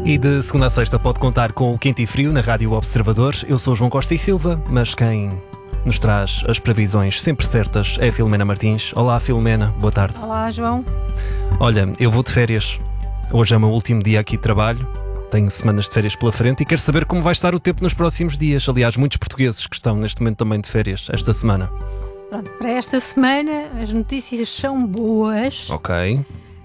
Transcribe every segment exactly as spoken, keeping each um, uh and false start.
E de segunda a sexta pode contar com o Quente e Frio na Rádio Observador. Eu sou João Costa e Silva, mas quem nos traz as previsões sempre certas é a Filomena Martins. Olá, Filomena, boa tarde. Olá, João. Olha, eu vou de férias. Hoje é o meu último dia aqui de trabalho. Tenho semanas de férias pela frente e quero saber como vai estar o tempo nos próximos dias. Aliás, muitos portugueses que estão neste momento também de férias esta semana. Pronto, para esta semana as notícias são boas. Ok.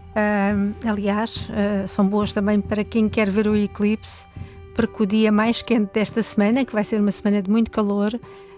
Uh, aliás, uh, são boas também para quem quer ver o eclipse, porque o dia mais quente desta semana, que vai ser uma semana de muito calor,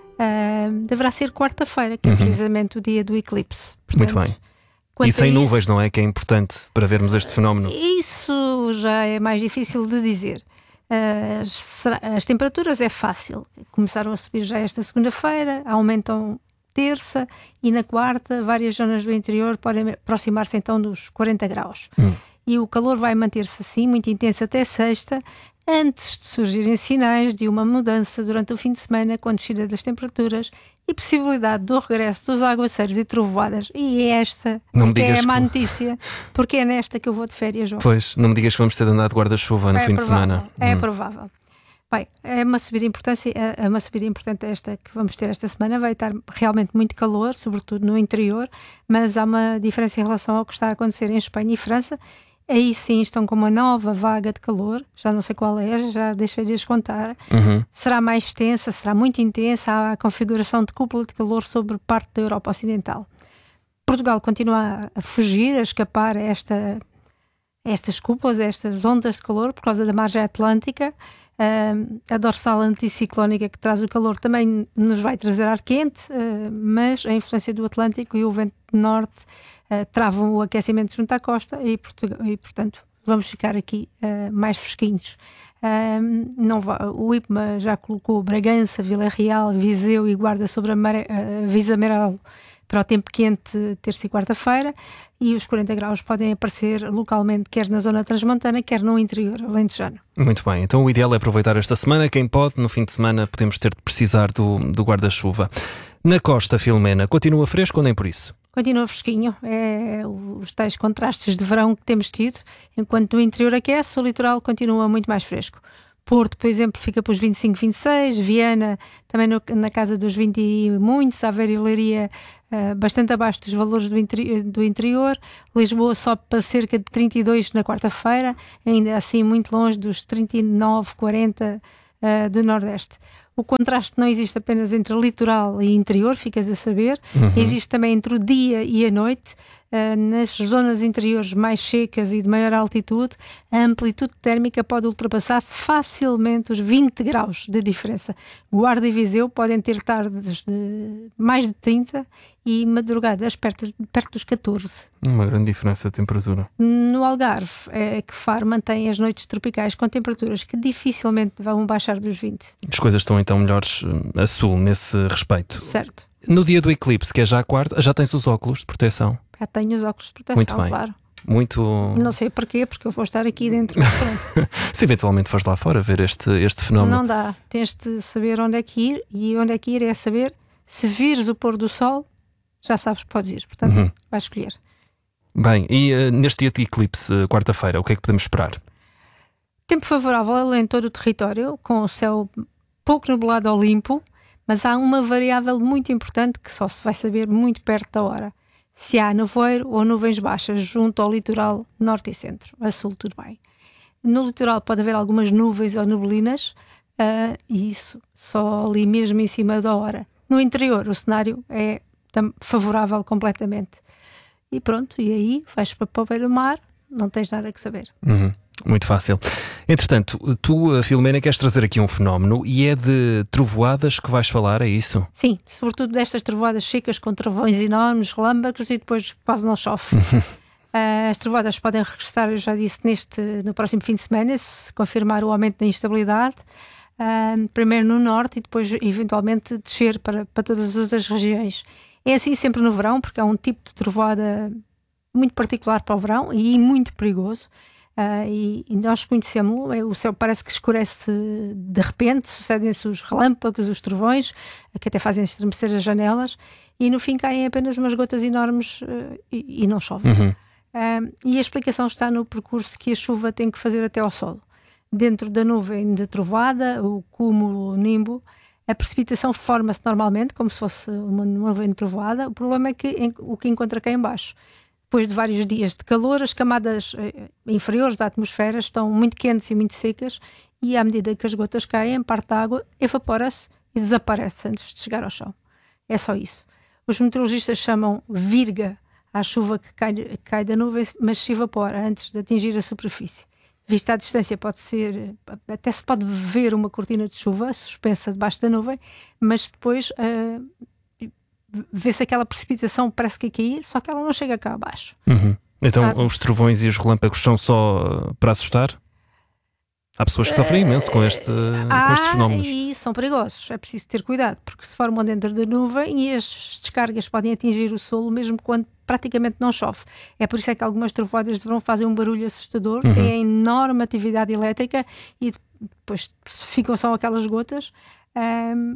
uh, deverá ser quarta-feira, que é precisamente o dia do eclipse. Portanto, muito bem. E sem nuvens, não é? Que é importante para vermos este fenómeno. Isso já é mais difícil de dizer. Uh, será, as temperaturas é fácil. Começaram a subir já esta segunda-feira, aumentam terça e na quarta várias zonas do interior podem aproximar-se então dos quarenta graus. Hum. E o calor vai manter-se assim, muito intenso até sexta, antes de surgirem sinais de uma mudança durante o fim de semana com a descida das temperaturas e possibilidade do regresso dos aguaceiros e trovoadas. E esta não é a má que... notícia, porque é nesta que eu vou de férias, João. Pois, não me digas que vamos ter de andar de guarda-chuva no é fim provável, de semana. É hum. provável. Bem, é uma subida importante, é uma subida importante esta que vamos ter esta semana, vai estar realmente muito calor, sobretudo no interior, mas há uma diferença em relação ao que está a acontecer em Espanha e França. Aí sim estão com uma nova vaga de calor, já não sei qual é, já deixei de as contar. Uhum. Será mais extensa, será muito intensa, há a configuração de cúpula de calor sobre parte da Europa Ocidental. Portugal continua a fugir, a escapar a, esta, a estas cúpulas, a estas ondas de calor por causa da margem atlântica. Uh, a dorsal anticiclónica que traz o calor também nos vai trazer ar quente, uh, mas a influência do Atlântico e o vento de norte uh, travam o aquecimento junto à costa e, e portanto vamos ficar aqui uh, mais fresquinhos. Uh, não vai, o I P M A já colocou Bragança, Vila Real, Viseu e Guarda sobre a maré, uh, aviso amarelo para o tempo quente terça e quarta-feira, e os quarenta graus podem aparecer localmente, quer na zona transmontana, quer no interior alentejano. Muito bem, então o ideal é aproveitar esta semana. Quem pode, no fim de semana podemos ter de precisar do, do guarda-chuva. Na costa, Filomena, continua fresco ou nem por isso? Continua fresquinho, é os tais contrastes de verão que temos tido, enquanto no interior aquece, o litoral continua muito mais fresco. Porto, por exemplo, fica para os vinte e cinco, vinte e seis, Viana também no, na casa dos vinte e muitos, Aveiro e Leiria uh, bastante abaixo dos valores do, interi- do interior, Lisboa sobe para cerca de trinta e dois na quarta-feira, ainda assim muito longe dos trinta e nove, quarenta uh, do Nordeste. O contraste não existe apenas entre litoral e interior, ficas a saber, uhum. Existe também entre o dia e a noite. Uh, nas zonas interiores mais secas e de maior altitude, a amplitude térmica pode ultrapassar facilmente os vinte graus de diferença. Guarda e Viseu podem ter tardes de mais de trinta e madrugadas perto, perto dos catorze. Uma grande diferença de temperatura. No Algarve, é que Faro mantém as noites tropicais com temperaturas que dificilmente vão baixar dos vinte. As coisas estão então melhores a sul nesse respeito. Certo. No dia do eclipse, que é já a quarta, já tens os óculos de proteção? Já tenho os óculos de proteção, muito bem. Claro. Muito... Não sei porquê, porque eu vou estar aqui dentro. Se eventualmente fores lá fora ver este, este fenómeno. Não dá. Tens de saber onde é que ir, e onde é que ir é saber, se vires o pôr do sol, já sabes que podes ir. Portanto, uhum. vais escolher. Bem, e uh, neste dia de eclipse, uh, quarta-feira, o que é que podemos esperar? Tempo favorável em todo o território, com o céu pouco nublado ao limpo, mas há uma variável muito importante que só se vai saber muito perto da hora. Se há nevoeiro ou nuvens baixas junto ao litoral norte e centro. A sul, tudo bem. No litoral pode haver algumas nuvens ou neblinas, uh, e isso só ali mesmo em cima da hora. No interior, o cenário é tam- favorável completamente. E pronto, e aí vais para o beira-mar, não tens nada que saber. Uhum. Muito fácil. Entretanto, tu, Filomena, queres trazer aqui um fenómeno e é de trovoadas que vais falar, é isso? Sim, sobretudo destas trovoadas secas com trovões enormes, relâmpagos e depois quase não chove. uh, as trovoadas podem regressar, eu já disse, neste, no próximo fim de semana, se confirmar o aumento da instabilidade, uh, primeiro no norte e depois eventualmente descer para, para todas as outras regiões. É assim sempre no verão, porque é um tipo de trovoada muito particular para o verão e muito perigoso. Uh, e, e nós conhecemos-lo, o céu parece que escurece de repente, sucedem-se os relâmpagos, os trovões, que até fazem estremecer as janelas, e no fim caem apenas umas gotas enormes uh, e, e não chove. Uhum. Uh, e a explicação está no percurso que a chuva tem que fazer até ao solo. dentro da nuvem de trovoada, o cúmulo nimbo, a precipitação forma-se normalmente, como se fosse uma nuvem de trovoada. O problema é que em, o que encontra cá em baixo, depois de vários dias de calor, as camadas eh, inferiores da atmosfera estão muito quentes e muito secas, e à medida que as gotas caem, parte da água evapora-se e desaparece antes de chegar ao chão. É só isso. Os meteorologistas chamam virga à chuva que cai, que cai da nuvem, mas se evapora antes de atingir a superfície. Vista à distância, pode ser, até se pode ver uma cortina de chuva suspensa debaixo da nuvem, mas depois uh, vê-se aquela precipitação, parece que ia cair, só que ela não chega cá abaixo. Uhum. Então ah, os trovões e os relâmpagos são só para assustar? Há pessoas que sofrem imenso com, este, ah, com estes fenómenos. E são perigosos, é preciso ter cuidado, porque se formam dentro da nuvem e as descargas podem atingir o solo mesmo quando praticamente não chove. É por isso é que algumas trovoadas de verão fazem um barulho assustador, uhum. têm enorme atividade elétrica e depois ficam só aquelas gotas, um,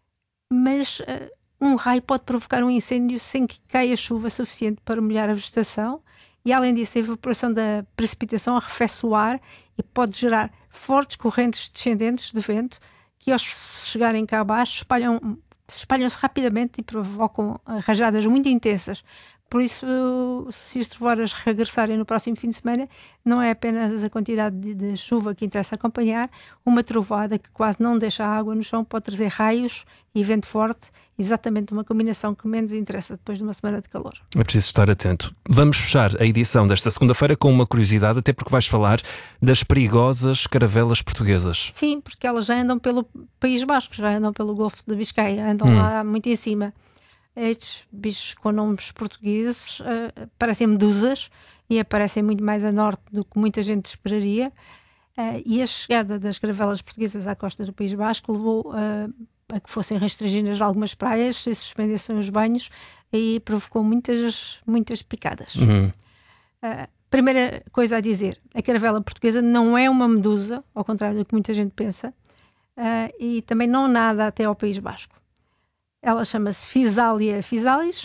mas uh, um raio pode provocar um incêndio sem que caia chuva suficiente para molhar a vegetação, e além disso a evaporação da precipitação arrefece o ar e pode gerar fortes correntes descendentes de vento que, ao chegarem cá abaixo, espalham, espalham-se rapidamente e provocam rajadas muito intensas. Por isso, se as trovoadas regressarem no próximo fim de semana, não é apenas a quantidade de, de chuva que interessa acompanhar. Uma trovoada que quase não deixa a água no chão pode trazer raios e vento forte, exatamente uma combinação que menos interessa depois de uma semana de calor. É preciso estar atento. Vamos fechar a edição desta segunda-feira com uma curiosidade, até porque vais falar das perigosas caravelas portuguesas. Sim, porque elas já andam pelo País Basco, já andam pelo Golfo de Biscaia, andam hum. lá muito em cima. Estes bichos com nomes portugueses uh, parecem medusas e aparecem muito mais a norte do que muita gente esperaria, uh, e a chegada das caravelas portuguesas à costa do País Basco levou uh, a que fossem restringidas algumas praias, se suspendessem os banhos, e provocou muitas, muitas picadas. Uhum. Uh, primeira coisa a dizer, a caravela portuguesa não é uma medusa, ao contrário do que muita gente pensa, uh, e também não nada até ao País Basco. Ela chama-se Physalia physalis,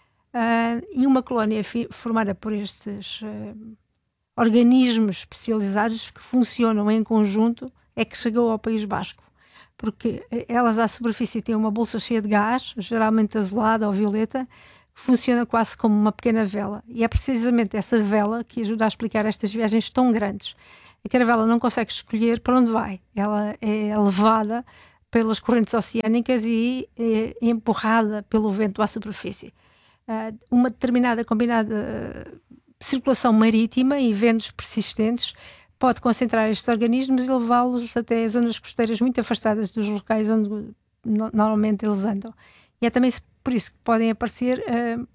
uh, e uma colónia fi- formada por estes uh, organismos especializados que funcionam em conjunto é que chegou ao País Basco, porque elas à superfície têm uma bolsa cheia de gás, geralmente azulada ou violeta, que funciona quase como uma pequena vela, e é precisamente essa vela que ajuda a explicar estas viagens tão grandes. A caravela não consegue escolher para onde vai, ela é levada pelas correntes oceânicas e é empurrada pelo vento à superfície. Uh, uma determinada combinada uh, circulação marítima e ventos persistentes pode concentrar estes organismos e levá-los até zonas costeiras muito afastadas dos locais onde no- normalmente eles andam. E é também por isso que podem aparecer uh,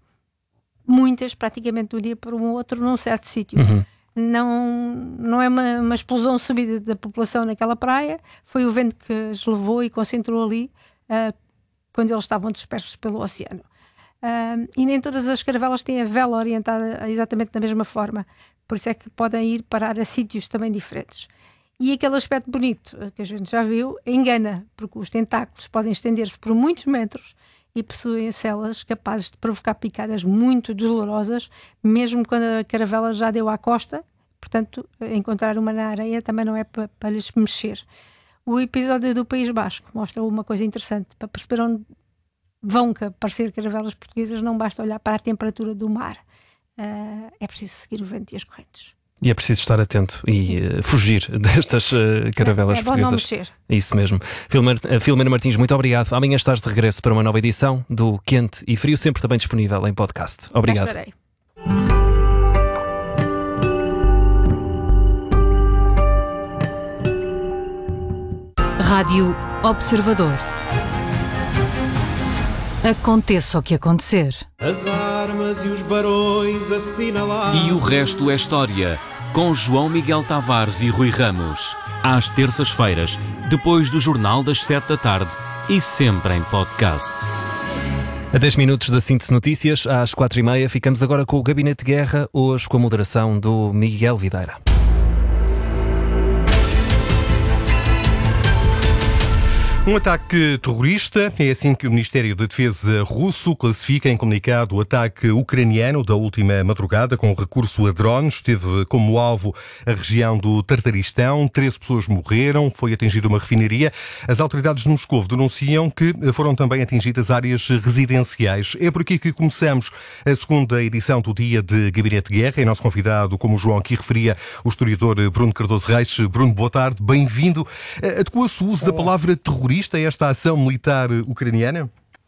muitas, praticamente de um dia para o outro, num certo sítio. Uhum. Não, não é uma, uma explosão subida da população naquela praia, foi o vento que os levou e concentrou ali uh, quando eles estavam dispersos pelo oceano. Uh, e nem todas as caravelas têm a vela orientada exatamente da mesma forma, por isso é que podem ir parar a sítios também diferentes. E aquele aspecto bonito que a gente já viu engana, porque os tentáculos podem estender-se por muitos metros e possuem celas capazes de provocar picadas muito dolorosas, mesmo quando a caravela já deu à costa. Portanto, encontrar uma na areia também não é para, para lhes mexer. O episódio do País Basco mostra uma coisa interessante. Para perceber onde vão aparecer caravelas portuguesas, não basta olhar para a temperatura do mar. Uh, é preciso seguir o vento e as correntes. E é preciso estar atento e uh, fugir destas uh, caravelas é, é portuguesas. Bom não mexer. É isso mesmo. Filomena, Filomena Martins, muito obrigado. Amanhã estás de regresso para uma nova edição do Quente e Frio, sempre também disponível em podcast. Obrigado. Já estarei. Rádio Observador. Aconteça o que acontecer. As armas e os barões assinalados. E o resto é história, com João Miguel Tavares e Rui Ramos. Às terças-feiras, depois do Jornal das sete da tarde e sempre em podcast. A dez minutos da Síntese Notícias, às quatro e meia, ficamos agora com o Gabinete de Guerra, hoje com a moderação do Miguel Videira. Um ataque terrorista, é assim que o Ministério da Defesa russo classifica em comunicado o ataque ucraniano da última madrugada com recurso a drones. Teve como alvo a região do Tartaristão. treze pessoas morreram, foi atingida uma refinaria. As autoridades de Moscou denunciam que foram também atingidas áreas residenciais. É por aqui que começamos a segunda edição do Dia de Gabinete de Guerra. É nosso convidado, como o João aqui referia, o historiador Bruno Cardoso Reis. Bruno, boa tarde, bem-vindo. Adequa-se o uso da palavra terrorista a esta ação militar ucraniana?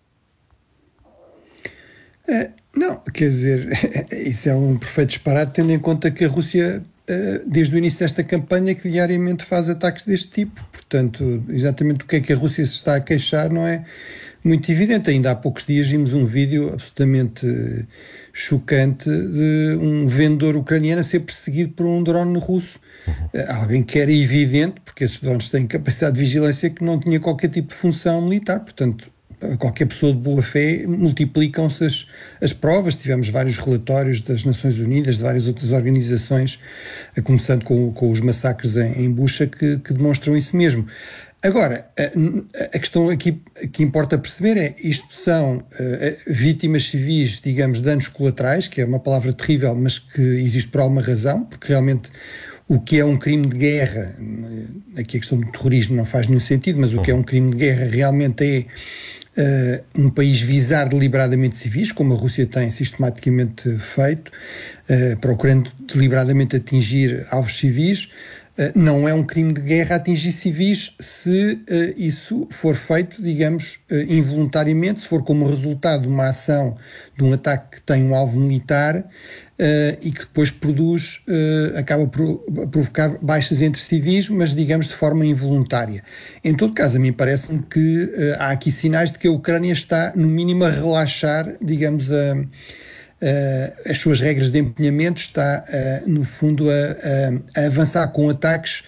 Uh, não, quer dizer, isso é um perfeito disparate, tendo em conta que a Rússia, uh, desde o início desta campanha, que diariamente faz ataques deste tipo. Portanto, exatamente o que é que a Rússia se está a queixar não é muito evidente. Ainda há poucos dias vimos um vídeo absolutamente chocante de um vendedor ucraniano a ser perseguido por um drone russo. Uhum. Alguém que era evidente, porque esses drones têm capacidade de vigilância, que não tinha qualquer tipo de função militar. Portanto, qualquer pessoa de boa fé, multiplicam-se as, as provas. Tivemos vários relatórios das Nações Unidas, de várias outras organizações, começando com, com os massacres em, em Bucha, que, que demonstram isso mesmo. Agora, a, a questão aqui que importa perceber é, isto são uh, vítimas civis, digamos, danos colaterais, que é uma palavra terrível, mas que existe por alguma razão, porque realmente o que é um crime de guerra, aqui a questão do terrorismo não faz nenhum sentido, mas o que é um crime de guerra realmente é uh, um país visar deliberadamente civis, como a Rússia tem sistematicamente feito, uh, procurando deliberadamente atingir alvos civis. Uh, não é um crime de guerra atingir civis se uh, isso for feito, digamos, uh, involuntariamente, se for como resultado de uma ação, de um ataque que tem um alvo militar uh, e que depois produz, uh, acaba por provocar baixas entre civis, mas digamos de forma involuntária. Em todo caso, a mim parece-me que uh, há aqui sinais de que a Ucrânia está, no mínimo, a relaxar, digamos, a Uh, as suas regras de empenhamento, está, uh, no fundo, a, a, a avançar com ataques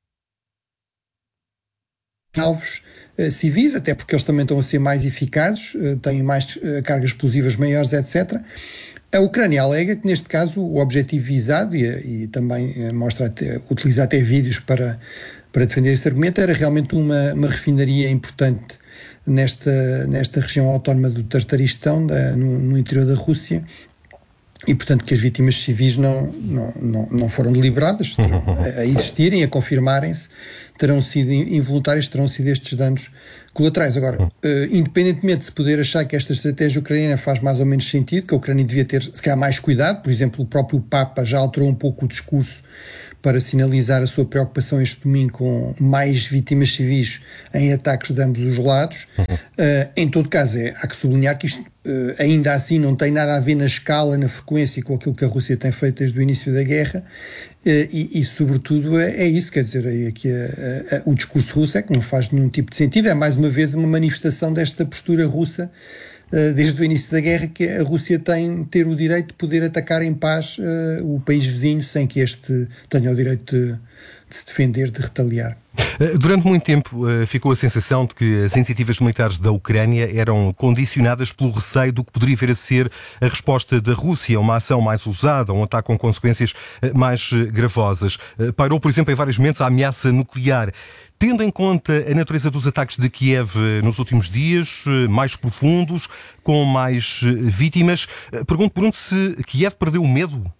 alvos uh, civis, até porque eles também estão a ser mais eficazes, uh, têm mais uh, cargas explosivas maiores, etcétera. A Ucrânia alega que, neste caso, o objetivo visado, e, e também uh, mostra até, utiliza até vídeos para, para defender esse argumento, era realmente uma, uma refinaria importante nesta, nesta região autónoma do Tartaristão, da, no, no interior da Rússia, e portanto que as vítimas civis não, não, não, não foram deliberadas a, a existirem, a confirmarem-se, terão sido involuntários, terão sido estes danos colaterais. Agora, uh, independentemente de se poder achar que esta estratégia ucraniana faz mais ou menos sentido, que a Ucrânia devia ter, se calhar, mais cuidado, por exemplo, o próprio Papa já alterou um pouco o discurso para sinalizar a sua preocupação este domingo com mais vítimas civis em ataques de ambos os lados. Uhum. Uh, em todo caso, é, há que sublinhar que isto, uh, ainda assim, não tem nada a ver na escala, na frequência com aquilo que a Rússia tem feito desde o início da guerra, uh, e, e, sobretudo, é, é isso, quer dizer, é que a, a, o discurso russo é que não faz nenhum tipo de sentido, é mais uma vez uma manifestação desta postura russa desde o início da guerra, que a Rússia tem ter o direito de poder atacar em paz uh, o país vizinho sem que este tenha o direito de, de se defender, de retaliar. Durante muito tempo uh, ficou a sensação de que as iniciativas militares da Ucrânia eram condicionadas pelo receio do que poderia vir a ser a resposta da Rússia, uma ação mais ousada, um ataque com consequências uh, mais uh, gravosas. Uh, pairou, por exemplo, em vários momentos a ameaça nuclear. Tendo em conta a natureza dos ataques de Kiev nos últimos dias, mais profundos, com mais vítimas, pergunto por onde se Kiev perdeu o medo?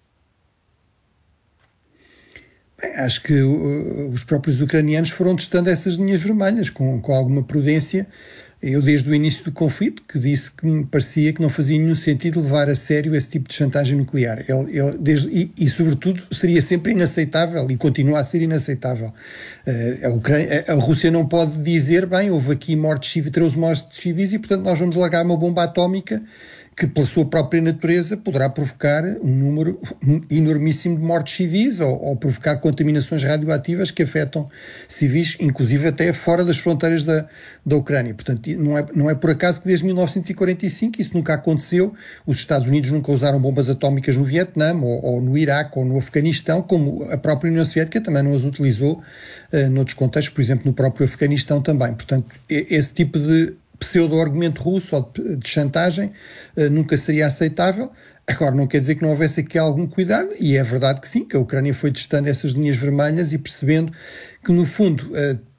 Bem, acho que uh, os próprios ucranianos foram testando essas linhas vermelhas com, com alguma prudência. Eu, desde o início do conflito, que disse que me parecia que não fazia nenhum sentido levar a sério esse tipo de chantagem nuclear. Ele, ele, desde, e, e, sobretudo, seria sempre inaceitável e continua a ser inaceitável. Uh, a, Ucrânia, a, a Rússia não pode dizer, bem, houve aqui mortes civis, treze mortes civis e, portanto, nós vamos largar uma bomba atómica que, pela sua própria natureza, poderá provocar um número enormíssimo de mortes civis ou, ou provocar contaminações radioativas que afetam civis, inclusive até fora das fronteiras da, da Ucrânia. Portanto, não é, não é por acaso que desde mil novecentos e quarenta e cinco isso nunca aconteceu. Os Estados Unidos nunca usaram bombas atómicas no Vietnã, ou, ou no Iraque, ou no Afeganistão, como a própria União Soviética também não as utilizou uh, noutros contextos, por exemplo, no próprio Afeganistão também. Portanto, esse tipo de pseudo-argumento russo ou de, de chantagem uh, nunca seria aceitável. Agora, não quer dizer que não houvesse aqui algum cuidado, e é verdade que sim, que a Ucrânia foi testando essas linhas vermelhas e percebendo que, no fundo, uh,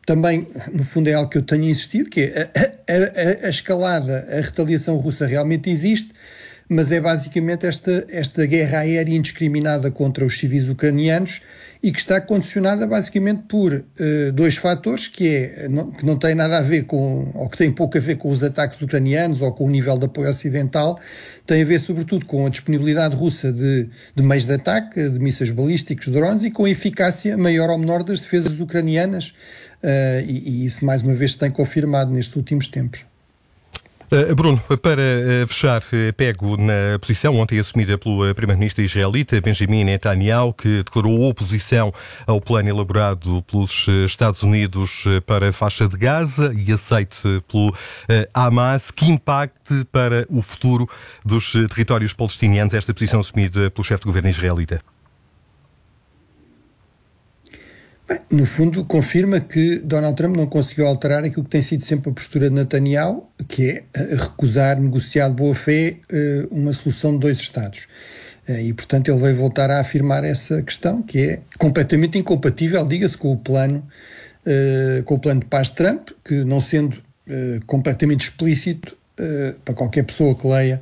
também, no fundo, é algo que eu tenho insistido, que é a, a, a, a escalada, a retaliação russa realmente existe, mas é basicamente esta, esta guerra aérea indiscriminada contra os civis ucranianos e que está condicionada basicamente por uh, dois fatores, que, é, não, que não tem nada a ver com, ou que têm pouco a ver com os ataques ucranianos ou com o nível de apoio ocidental, tem a ver sobretudo com a disponibilidade russa de, de meios de ataque, de mísseis balísticos, drones, e com a eficácia maior ou menor das defesas ucranianas, uh, e, e isso mais uma vez se tem confirmado nestes últimos tempos. Uh, Bruno, para uh, fechar, uh, pego na posição ontem assumida pelo uh, primeiro-ministro israelita Benjamin Netanyahu, que declarou oposição ao plano elaborado pelos uh, Estados Unidos uh, para a faixa de Gaza e aceite uh, pelo uh, Hamas. Que impacte para o futuro dos uh, territórios palestinianos esta posição assumida pelo chefe de governo israelita? Bem, no fundo, confirma que Donald Trump não conseguiu alterar aquilo que tem sido sempre a postura de Netanyahu, que é recusar, negociar de boa fé uma solução de dois Estados. E, portanto, ele veio voltar a afirmar essa questão, que é completamente incompatível, diga-se, com o plano, com o plano de paz de Trump, que, não sendo completamente explícito para qualquer pessoa que leia,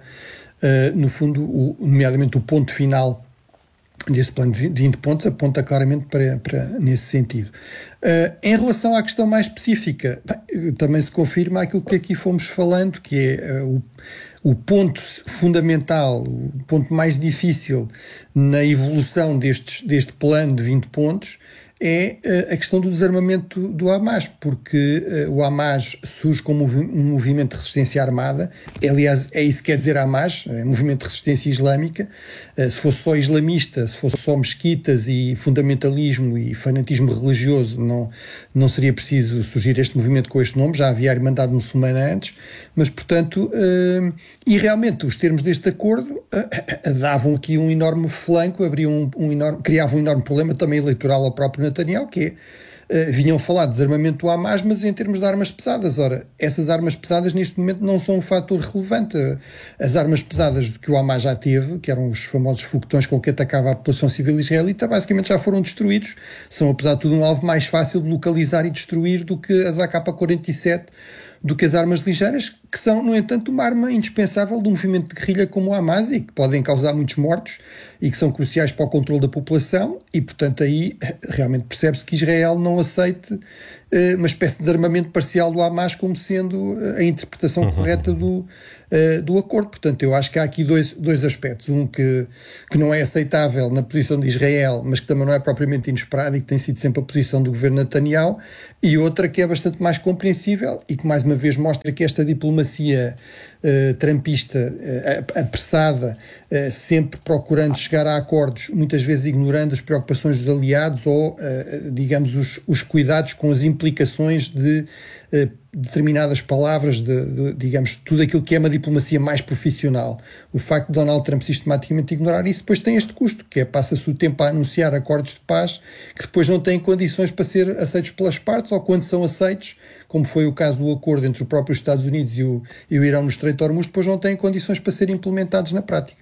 no fundo, o, nomeadamente o ponto final desse plano de vinte pontos aponta claramente para, para nesse sentido. Uh, em relação à questão mais específica, bem, também se confirma aquilo que aqui fomos falando, que é uh, o, o ponto fundamental, o ponto mais difícil na evolução destes, deste plano de vinte pontos é uh, a questão do desarmamento do Hamas, porque uh, o Hamas surge como um movimento de resistência armada. Aliás, é isso que quer dizer Hamas, é um movimento de resistência islâmica. Uh, se fosse só islamista, se fosse só mesquitas e fundamentalismo e fanatismo religioso, não, não seria preciso surgir este movimento com este nome, já havia a Irmandade Muçulmana antes, mas, portanto, uh, e realmente os termos deste acordo uh, davam aqui um enorme flanco, abriam um, um enorme, criavam um enorme problema também eleitoral ao próprio Netanyahu, que é, uh, vinham falar de desarmamento do Hamas, mas em termos de armas pesadas. Ora, essas armas pesadas neste momento não são um fator relevante. As armas pesadas que o Hamas já teve, que eram os famosos foguetões com que atacava a população civil israelita, basicamente já foram destruídos. São, apesar de tudo, um alvo mais fácil de localizar e destruir do que as A K quarenta e sete, do que as armas ligeiras, que são, no entanto, uma arma indispensável de um movimento de guerrilha como o Hamas e que podem causar muitos mortos e que são cruciais para o controle da população e, portanto, aí realmente percebe-se que Israel não aceite uh, uma espécie de desarmamento parcial do Hamas como sendo uh, a interpretação uhum. correta do, uh, do acordo. Portanto, eu acho que há aqui dois, dois aspectos. Um que, que não é aceitável na posição de Israel, mas que também não é propriamente inesperado e que tem sido sempre a posição do governo Netanyahu, e outra que é bastante mais compreensível e que, mais uma vez, mostra que esta diplomacia uh, trumpista, uh, apressada, uh, sempre procurando chegar a acordos, muitas vezes ignorando as preocupações dos aliados ou, uh, digamos, os, os cuidados com as implicações de uh, determinadas palavras, de, de, digamos, tudo aquilo que é uma diplomacia mais profissional. O facto de Donald Trump sistematicamente ignorar isso depois tem este custo, que é passa-se o tempo a anunciar acordos de paz que depois não têm condições para ser aceitos pelas partes, ou quando são aceitos, como foi o caso do acordo entre o próprio Estados Unidos e o, e o Irão no Estreito de Hormuz, depois não têm condições para serem implementados na prática.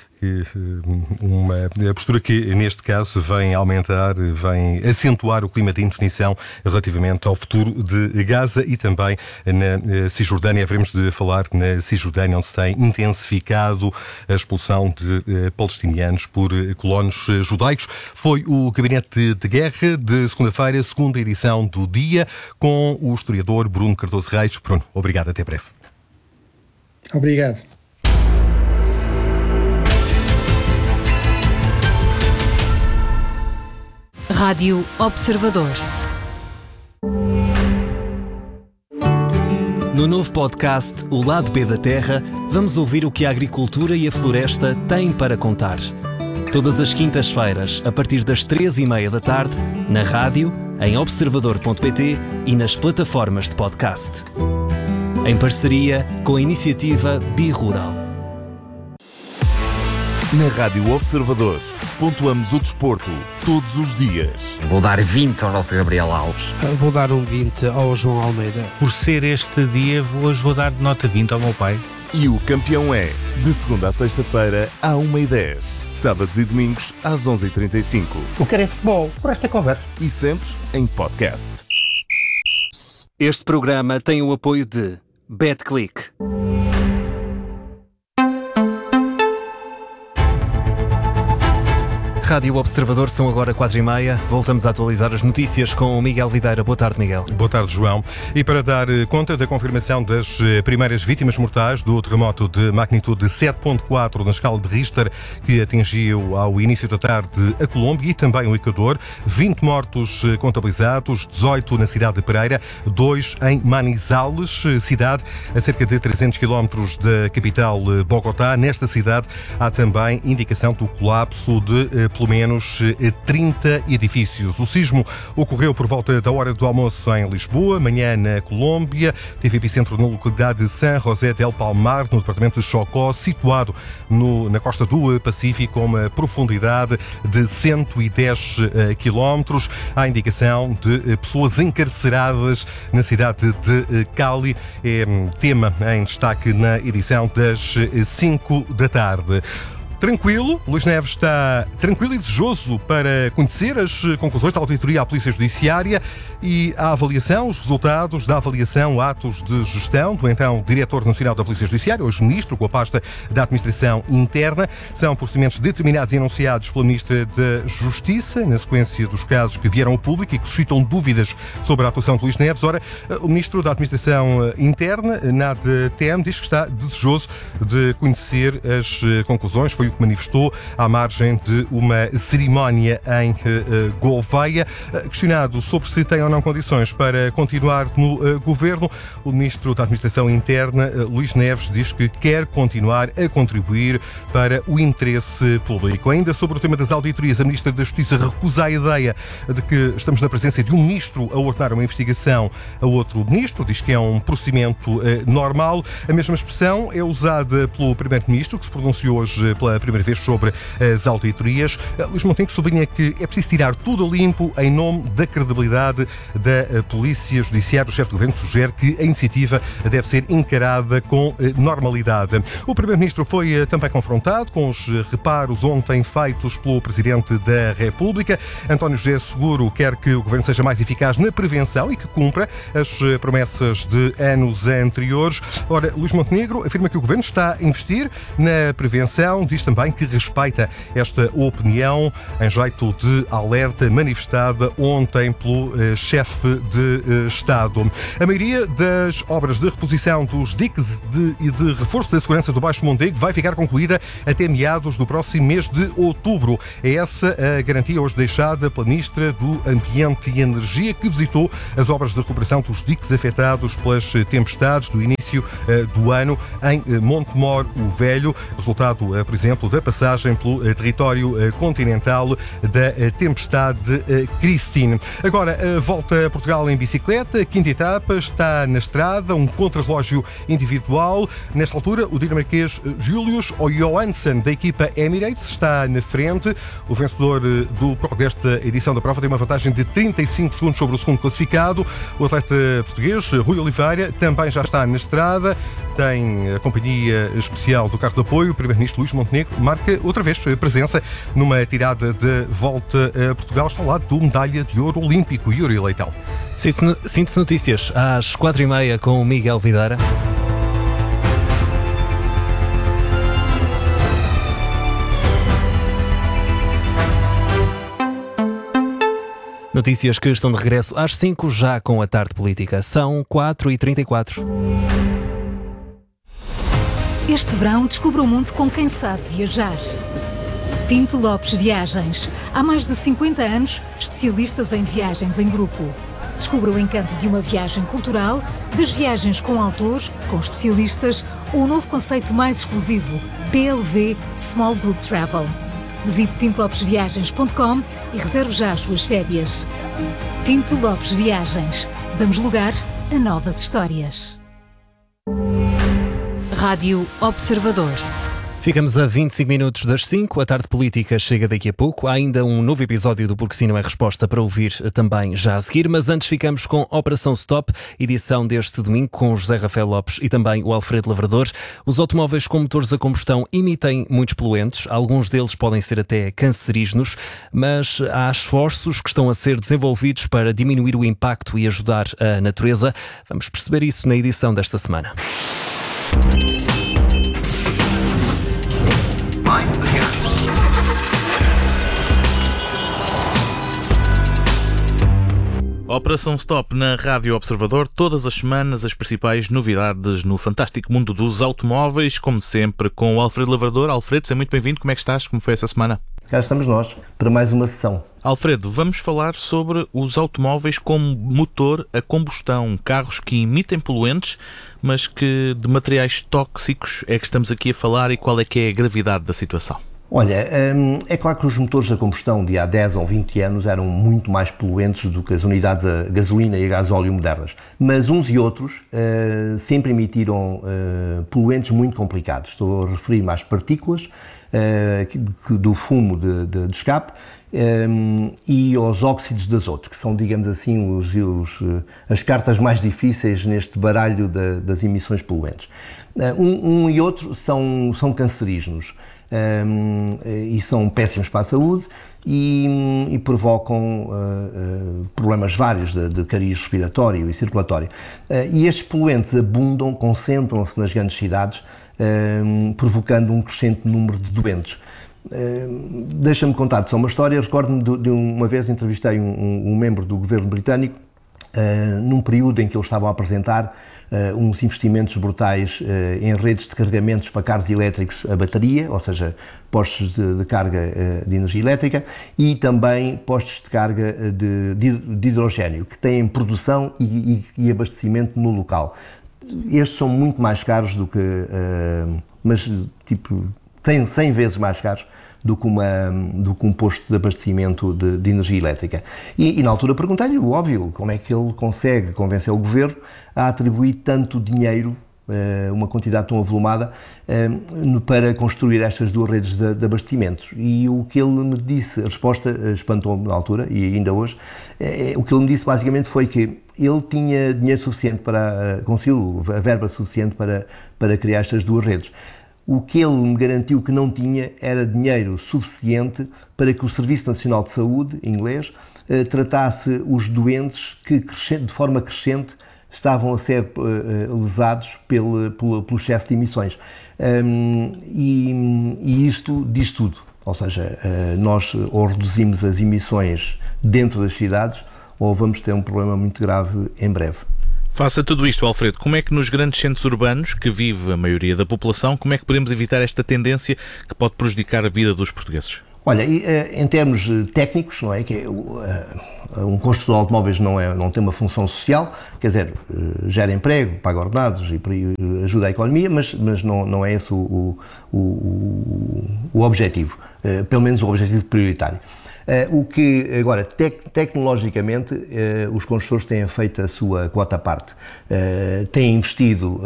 Uma postura que, neste caso, vem aumentar, vem acentuar o clima de indefinição relativamente ao futuro de Gaza e também na Cisjordânia. Haveremos de falar na Cisjordânia, onde se tem intensificado a expulsão de palestinianos por colonos judaicos. Foi o Gabinete de Guerra de segunda-feira, segunda edição do Dia, com o historiador Bruno Cardoso Reis. Bruno, obrigado, até breve. Obrigado. Rádio Observador. No novo podcast O Lado B da Terra, vamos ouvir o que a agricultura e a floresta têm para contar. Todas as quintas-feiras, a partir das três e meia da tarde, na rádio, em observador ponto pt e nas plataformas de podcast. Em parceria com a iniciativa Bi-Rural. Na Rádio Observador, pontuamos o desporto todos os dias. Vou dar vinte ao nosso Gabriel Alves. Vou dar um vinte ao João Almeida. Por ser este dia, hoje vou dar nota vinte ao meu pai. E o campeão é, de segunda a sexta-feira, à uma e dez. Sábados e domingos, às onze e trinta e cinco. Eu quero é futebol, por esta conversa. E sempre em podcast. Este programa tem o apoio de BetClick. Rádio Observador, são agora quatro e meia. Voltamos a atualizar as notícias com o Miguel Videira. Boa tarde, Miguel. Boa tarde, João. E para dar conta da confirmação das primeiras vítimas mortais do terremoto de magnitude sete ponto quatro na escala de Richter, que atingiu ao início da tarde a Colômbia e também o Equador, vinte mortos contabilizados, dezoito na cidade de Pereira, dois em Manizales, cidade a cerca de trezentos quilómetros da capital Bogotá. Nesta cidade há também indicação do colapso de pelo menos trinta edifícios. O sismo ocorreu por volta da hora do almoço em Lisboa, amanhã na Colômbia. Teve epicentro na localidade de San José del Palmar, no departamento de Chocó, situado no, na costa do Pacífico, com uma profundidade de cento e dez quilómetros. Há indicação de pessoas encarceradas na cidade de Cali. É tema em destaque na edição das cinco da tarde. Tranquilo, Luís Neves está tranquilo e desejoso para conhecer as conclusões da auditoria à Polícia Judiciária e a avaliação, os resultados da avaliação, atos de gestão do então Diretor Nacional da Polícia Judiciária, hoje Ministro, com a pasta da Administração Interna. São procedimentos determinados e anunciados pela Ministra da Justiça, na sequência dos casos que vieram ao público e que suscitam dúvidas sobre a atuação de Luís Neves. Ora, o Ministro da Administração Interna, Nada Tem, diz que está desejoso de conhecer as conclusões. Foi que manifestou à margem de uma cerimónia em uh, Gouveia. Uh, questionado sobre se tem ou não condições para continuar no uh, governo, o Ministro da Administração Interna, uh, Luís Neves, diz que quer continuar a contribuir para o interesse público. Ainda sobre o tema das auditorias, a Ministra da Justiça recusa a ideia de que estamos na presença de um Ministro a ordenar uma investigação a outro Ministro. Diz que é um procedimento uh, normal. A mesma expressão é usada pelo Primeiro-Ministro, que se pronunciou hoje pela primeira vez sobre as auditorias. Luís Montenegro sublinha que é preciso tirar tudo a limpo em nome da credibilidade da Polícia Judiciária. O chefe do Governo sugere que a iniciativa deve ser encarada com normalidade. O Primeiro-Ministro foi também confrontado com os reparos ontem feitos pelo Presidente da República. António José Seguro quer que o Governo seja mais eficaz na prevenção e que cumpra as promessas de anos anteriores. Ora, Luís Montenegro afirma que o Governo está a investir na prevenção, diz também que respeita esta opinião em jeito de alerta manifestada ontem pelo eh, chefe de eh, Estado. A maioria das obras de reposição dos diques de, e de reforço da segurança do Baixo Mondego vai ficar concluída até meados do próximo mês de outubro. É essa a garantia hoje deixada pela Ministra do Ambiente e Energia, que visitou as obras de recuperação dos diques afetados pelas tempestades do início eh, do ano em eh, Montemor o Velho, resultado, eh, por exemplo, da passagem pelo território continental da tempestade Christine. Agora, volta a Portugal em bicicleta, quinta etapa, está na estrada, um contrarrelógio individual. Nesta altura, o dinamarquês Julius Johansson, da equipa Emirates, está na frente. O vencedor do, desta edição da prova tem uma vantagem de trinta e cinco segundos sobre o segundo classificado. O atleta português, Rui Oliveira, também já está na estrada. Tem a companhia especial do carro de apoio. O Primeiro-Ministro Luís Montenegro marca outra vez presença numa tirada de volta a Portugal. Está ao lado do medalha de ouro olímpico, Yuri Leitão. Síntese Notícias, às quatro e meia com o Miguel Videira. Notícias que estão de regresso às cinco, já com a Tarde Política. São quatro e trinta e quatro. Este verão descubra o mundo com quem sabe viajar. Pinto Lopes Viagens. Há mais de cinquenta anos, especialistas em viagens em grupo. Descubra o encanto de uma viagem cultural, das viagens com autores, com especialistas, ou o novo conceito mais exclusivo, P L V Small Group Travel. Visite pinto lopes viagens ponto com e reserve já as suas férias. Pinto Lopes Viagens. Damos lugar a novas histórias. Rádio Observador. Ficamos a vinte e cinco minutos das cinco, a Tarde Política chega daqui a pouco. Há ainda um novo episódio do Porque Sim Não É Resposta para ouvir também já a seguir, mas antes ficamos com Operação Stop, edição deste domingo com José Rafael Lopes e também o Alfredo Lavrador. Os automóveis com motores a combustão emitem muitos poluentes, alguns deles podem ser até cancerígenos, mas há esforços que estão a ser desenvolvidos para diminuir o impacto e ajudar a natureza. Vamos perceber isso na edição desta semana. Operação Stop na Rádio Observador, todas as semanas as principais novidades no fantástico mundo dos automóveis, como sempre com o Alfredo Lavrador. Alfredo, seja muito bem-vindo, como é que estás? Como foi essa semana? Cá estamos nós, para mais uma sessão. Alfredo, vamos falar sobre os automóveis com motor a combustão, carros que emitem poluentes, mas que de materiais tóxicos é que estamos aqui a falar e qual é que é a gravidade da situação? Olha, é claro que os motores a combustão de há dez ou vinte anos eram muito mais poluentes do que as unidades a gasolina e a gasóleo modernas, mas uns e outros uh, sempre emitiram uh, poluentes muito complicados. Estou a referir-me às partículas uh, do fumo de, de, de escape um, e aos óxidos de azoto, que são, digamos assim, os, os, as cartas mais difíceis neste baralho de, das emissões poluentes. Uh, um, um e outro são, são cancerígenos. Um, e são péssimos para a saúde e, e provocam uh, uh, problemas vários de, de cariz respiratório e circulatório. Uh, e estes poluentes abundam, concentram-se nas grandes cidades, um, provocando um crescente número de doentes. Uh, Deixa-me contar-te só uma história. Recordo-me de, de uma vez entrevistei um, um, um membro do governo britânico, uh, num período em que eles estavam a apresentar Uh, uns investimentos brutais uh, em redes de carregamentos para carros elétricos a bateria, ou seja, postos de, de carga uh, de energia elétrica, e também postos de carga de, de, de hidrogénio, que têm produção e, e, e abastecimento no local. Estes são muito mais caros do que, uh, mas tipo, cem vezes mais caros do que, uma, do que um posto de abastecimento de, de energia elétrica. E, e na altura perguntei-lhe, o óbvio, como é que ele consegue convencer o governo a atribuir tanto dinheiro, uma quantidade tão avolumada, para construir estas duas redes de, de abastecimentos. E o que ele me disse, a resposta espantou-me na altura, e ainda hoje, o que ele me disse basicamente foi que ele tinha dinheiro suficiente para, conseguiu a verba suficiente para, para criar estas duas redes. O que ele me garantiu que não tinha era dinheiro suficiente para que o Serviço Nacional de Saúde, em inglês, eh, tratasse os doentes que, de forma crescente, estavam a ser uh, lesados pelo, pelo, pelo excesso de emissões. Um, e, e isto diz tudo. Ou seja, uh, nós ou reduzimos as emissões dentro das cidades ou vamos ter um problema muito grave em breve. Face a tudo isto, Alfredo, como é que nos grandes centros urbanos, que vive a maioria da população, como é que podemos evitar esta tendência que pode prejudicar a vida dos portugueses? Olha, em termos técnicos, não é, que um construtor de automóveis não, é, não tem uma função social, quer dizer, gera emprego, paga ordenados e ajuda a economia, mas, mas não, não é esse o, o, o, o objetivo, pelo menos o objetivo prioritário. O que, agora, tec, tecnologicamente, os construtores têm feito a sua quota à parte, têm investido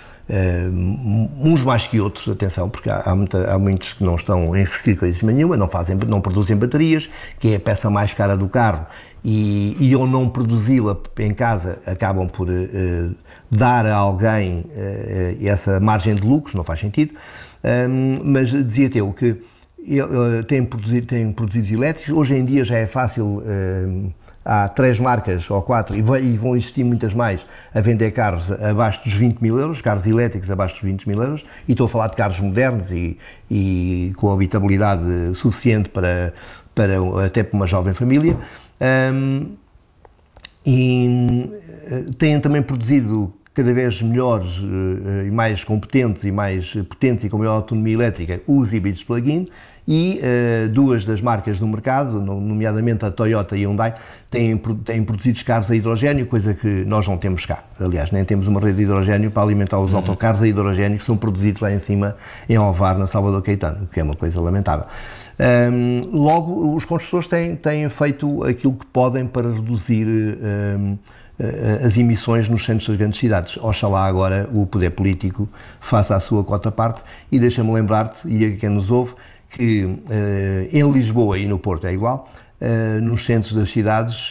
Uh, uns mais que outros, atenção, porque há, há, muita, há muitos que não estão a investir coisa nenhuma, não, fazem, não produzem baterias, que é a peça mais cara do carro, e, e ao não produzi-la em casa acabam por uh, dar a alguém uh, essa margem de lucro, não faz sentido, um, mas dizia-te eu que uh, têm, produzido, têm produzidos elétricos, hoje em dia já é fácil. Uh, Há três marcas ou quatro, e vão existir muitas mais, a vender carros abaixo dos vinte mil euros, carros elétricos abaixo dos vinte mil euros, e estou a falar de carros modernos e, e com habitabilidade suficiente para, para até para uma jovem família. Um, e têm também produzido cada vez melhores e mais competentes e mais potentes e com maior autonomia elétrica os híbridos plug-in. E uh, duas das marcas do mercado, nomeadamente a Toyota e a Hyundai, têm, têm produzido carros a hidrogénio, coisa que nós não temos cá. Aliás, nem temos uma rede de hidrogénio para alimentar os uhum. autocarros a hidrogénio que são produzidos lá em cima, em Ovar, na Salvador Caetano, o que é uma coisa lamentável. Um, logo, os construtores têm, têm feito aquilo que podem para reduzir um, as emissões nos centros das grandes cidades. Oxalá agora o poder político faça a sua cota parte e deixa-me lembrar-te, e a quem nos ouve, que uh, em Lisboa e no Porto é igual, uh, nos centros das cidades,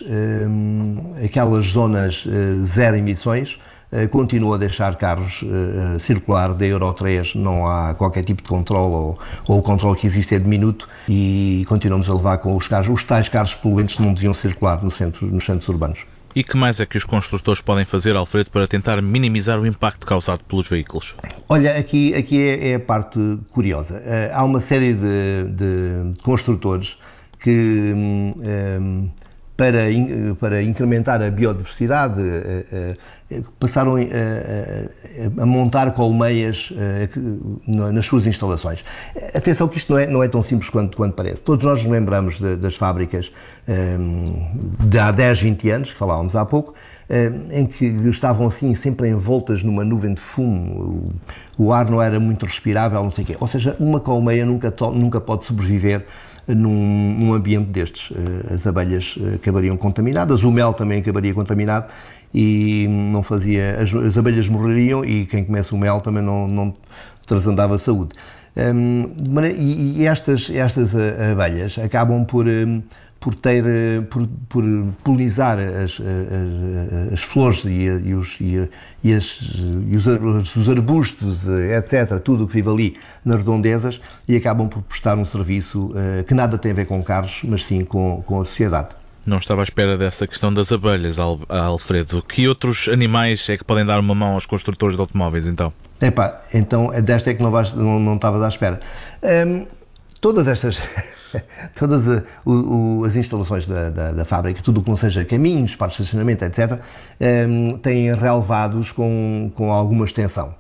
uh, aquelas zonas uh, zero emissões, uh, continuam a deixar carros uh, circular da Euro três, não há qualquer tipo de controle, ou, ou o controle que existe é diminuto, e continuamos a levar com os carros, os tais carros poluentes não deviam circular no centro, nos centros urbanos. E que mais é que os construtores podem fazer, Alfredo, para tentar minimizar o impacto causado pelos veículos? Olha, aqui, aqui é, é a parte curiosa. Uh, há uma série de, de construtores que, um, para, in, para incrementar a biodiversidade, uh, uh, passaram uh, uh, a montar colmeias uh, nas suas instalações. Atenção que isto não é, não é tão simples quanto, quanto parece. Todos nós nos lembramos de, das fábricas um, de há dez, vinte anos, que falávamos há pouco, em que estavam assim sempre envoltas numa nuvem de fumo, o ar não era muito respirável, não sei o quê. Ou seja, uma colmeia nunca, to, nunca pode sobreviver num, num ambiente destes. As abelhas acabariam contaminadas, o mel também acabaria contaminado e não fazia, as, as abelhas morreriam e quem comesse o mel também não, não transandava saúde. Um, e, e estas, estas abelhas acabam por... Um, por ter, por, por polinizar as, as, as flores e, e, os, e, e, as, e os, os arbustos, etcétera, tudo o que vive ali nas redondezas, e acabam por prestar um serviço uh, que nada tem a ver com carros, mas sim com, com a sociedade. Não estava à espera dessa questão das abelhas, Alfredo. Que outros animais é que podem dar uma mão aos construtores de automóveis, então? Epá, então, desta é que não, vais, não, não estavas à espera. Um, todas estas... Todas a, o, o, as instalações da, da, da fábrica, tudo o que não seja caminhos, parques de estacionamento, etcétera, um, têm relevados com, com alguma extensão.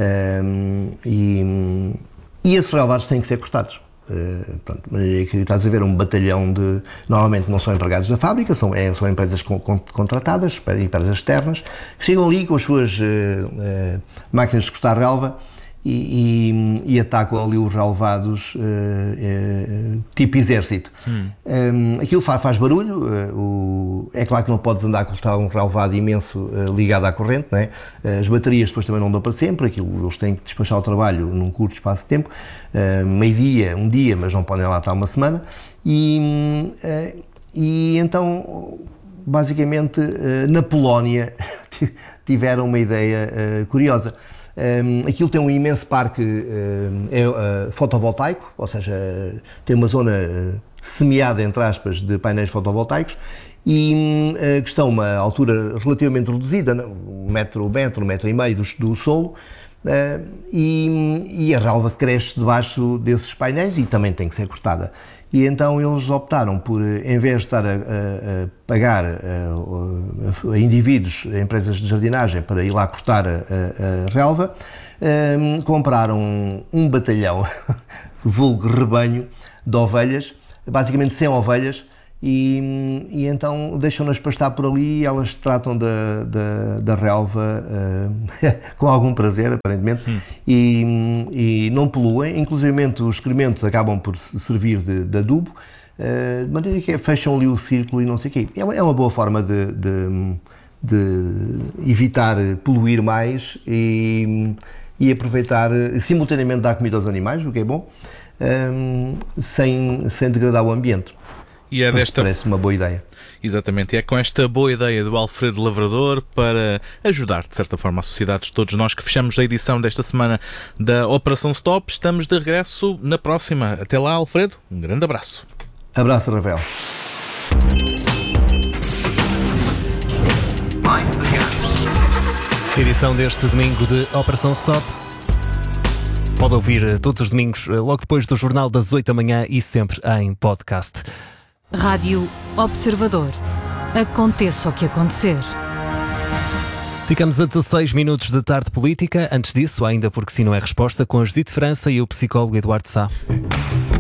Um, e, e esses relevados têm que ser cortados. Uh, pronto, estás a ver um batalhão de... Normalmente não são empregados da fábrica, são, é, são empresas con, con, contratadas, empresas externas, que chegam ali com as suas uh, uh, máquinas de cortar relva, E, e, e atacam ali os relevados uh, uh, tipo exército. Hum. Um, aquilo faz, faz barulho, uh, o, é claro que não podes andar a cortar um relevado imenso uh, ligado à corrente, não é? As baterias depois também não dão para sempre, aquilo, eles têm que despachar o trabalho num curto espaço de tempo, uh, meio-dia, um dia, mas não podem lá estar uma semana, e, uh, e então, basicamente, uh, na Polónia tiveram uma ideia uh, curiosa. Um, aquilo tem um imenso parque uh, é, uh, fotovoltaico, ou seja, uh, tem uma zona uh, semeada, entre aspas, de painéis fotovoltaicos e uh, que estão a uma altura relativamente reduzida, um metro, um metro, um metro e meio do, do solo, uh, e, e a relva cresce debaixo desses painéis e também tem que ser cortada. E então eles optaram por, em vez de estar a, a, a pagar a, a indivíduos, a empresas de jardinagem, para ir lá cortar a, a, a relva, um, compraram um, um batalhão, vulgo rebanho, de ovelhas, basicamente cem ovelhas, e, e então deixam-nas pastar por ali e elas tratam da, da, da relva uh, com algum prazer, aparentemente, e, e não poluem, inclusivamente os excrementos acabam por servir de, de adubo, uh, de maneira que fecham ali o círculo e não sei o quê. É uma, é uma boa forma de, de, de evitar poluir mais e, e aproveitar, simultaneamente dar comida aos animais, o que é bom, um, sem, sem degradar o ambiente. E é desta... Parece uma boa ideia. Exatamente, e é com esta boa ideia do Alfredo Lavrador para ajudar, de certa forma, a sociedade de todos nós que fechamos a edição desta semana da Operação Stop. Estamos de regresso na próxima. Até lá, Alfredo, um grande abraço. Abraço, Rafael. Edição deste domingo de Operação Stop. Pode ouvir todos os domingos, logo depois do Jornal das oito da manhã e sempre em podcast. Rádio Observador. Aconteça o que acontecer. Ficamos a dezasseis minutos de tarde política. Antes disso, ainda porque sim não é resposta, com a Judite França e o psicólogo Eduardo Sá.